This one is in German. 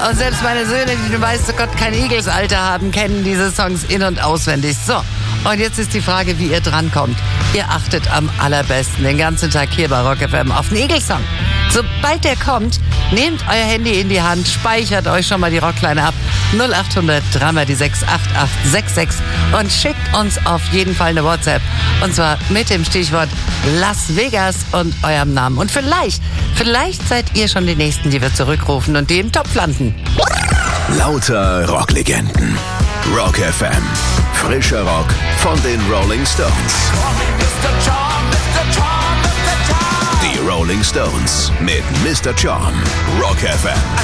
Und selbst meine Söhne, die du weißt, oh Gott, kein Eagles-Alter haben, kennen diese Songs in- und auswendig. So, und jetzt ist die Frage, wie ihr drankommt. Ihr achtet am allerbesten den ganzen Tag hier bei Rock FM auf den Eagles-Song. Sobald der kommt, nehmt euer Handy in die Hand, speichert euch schon mal die Rockline ab. 0800 3 die 6 8866 und schickt uns auf jeden Fall eine WhatsApp. Und zwar mit dem Stichwort Las Vegas und eurem Namen. Und vielleicht seid ihr schon die Nächsten, die wir zurückrufen und die im Topf landen. Lauter Rocklegenden. Rock FM. Frischer Rock von den Rolling Stones. Die Rolling Stones mit Mr. Charm. Rock FM.